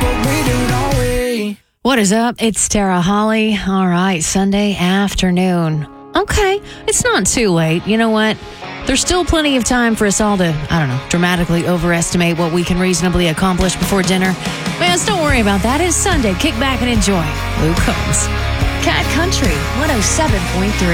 but we do, don't we? What is up? It's Tara Holly. All right, Sunday afternoon. Okay, it's not too late. You know what? There's still plenty of time for us all to, dramatically overestimate what we can reasonably accomplish before dinner. Man, don't worry about that. It's Sunday. Kick back and enjoy. Luke Combs. Cat Country 107.3.